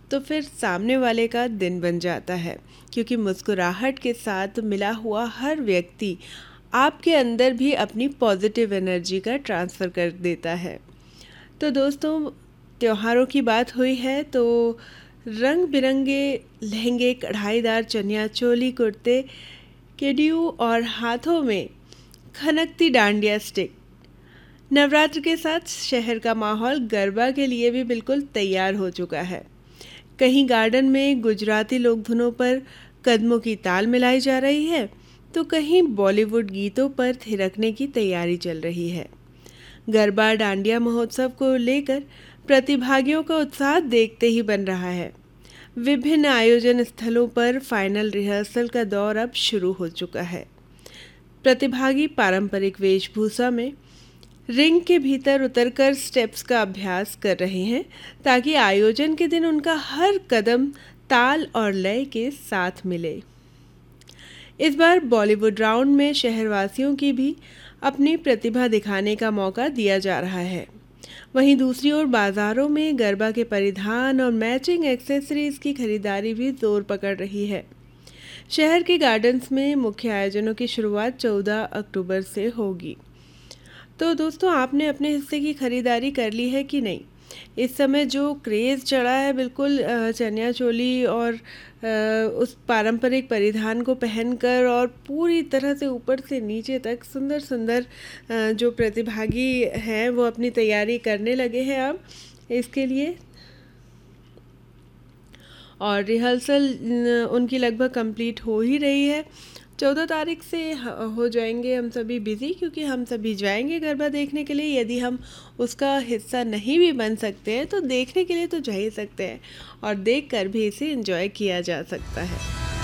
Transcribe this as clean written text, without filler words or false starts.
तो फिर सामने वाले का दिन बन जाता है, क्योंकि मुस्कुराहट के साथ मिला हुआ हर व्यक्ति आपके अंदर भी अपनी पॉजिटिव एनर्जी का ट्रांसफ़र कर देता है। तो दोस्तों, त्योहारों की बात हुई है तो रंग बिरंगे लहंगे, कढ़ाईदार चनिया चोली, कुर्ते, केडियू और हाथों में खनकती डांडिया स्टिक। नवरात्र के साथ शहर का माहौल गरबा के लिए भी बिल्कुल तैयार हो चुका है। कहीं गार्डन में गुजराती लोकधुनों पर कदमों की ताल मिलाई जा रही है, तो कहीं बॉलीवुड गीतों पर थिरकने की तैयारी चल रही है। गरबा डांडिया महोत्सव को लेकर प्रतिभागियों का उत्साह देखते ही बन रहा है। विभिन्न आयोजन स्थलों पर फाइनल रिहर्सल का दौर अब शुरू हो चुका है। प्रतिभागी पारंपरिक वेशभूषा में रिंग के भीतर उतरकर स्टेप्स का अभ्यास कर रहे हैं, ताकि आयोजन के दिन उनका हर कदम ताल और लय के साथ मिले। इस बार बॉलीवुड राउंड में शहरवासियों की भी अपनी प्रतिभा दिखाने का मौका दिया जा रहा है। वहीं दूसरी ओर बाजारों में गरबा के परिधान और मैचिंग एक्सेसरीज की खरीदारी भी जोर पकड़ रही है। शहर के गार्डन्स में मुख्य आयोजनों की शुरुआत 14 अक्टूबर से होगी। तो दोस्तों, आपने अपने हिस्से की खरीदारी कर ली है कि नहीं? इस समय जो क्रेज़ चढ़ा है बिल्कुल चनिया चोली और उस पारंपरिक परिधान को पहनकर और पूरी तरह से ऊपर से नीचे तक सुंदर सुंदर जो प्रतिभागी हैं वो अपनी तैयारी करने लगे हैं अब इसके लिए। और रिहर्सल उनकी लगभग कंप्लीट हो ही रही है। 14 तारीख से हो जाएंगे हम सभी बिज़ी, क्योंकि हम सभी जाएंगे गरबा देखने के लिए। यदि हम उसका हिस्सा नहीं भी बन सकते हैं तो देखने के लिए तो जा ही सकते हैं, और देख कर भी इसे एंजॉय किया जा सकता है।